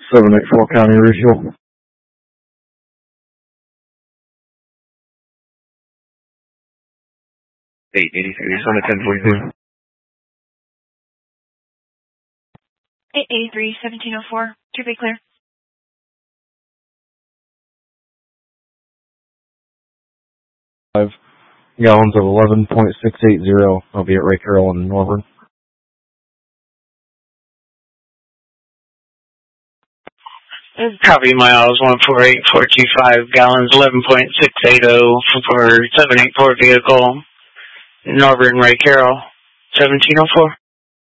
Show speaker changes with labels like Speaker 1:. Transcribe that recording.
Speaker 1: 784 County Refuel.
Speaker 2: 883, on a 1042.
Speaker 3: 883, 1704. To be clear.
Speaker 1: Gallons of 11.680. I'll be at Ray Carroll in Norburn.
Speaker 4: Copy, miles 148425, gallons 11.680 for 784 vehicle, Norburn Ray Carroll, 1704.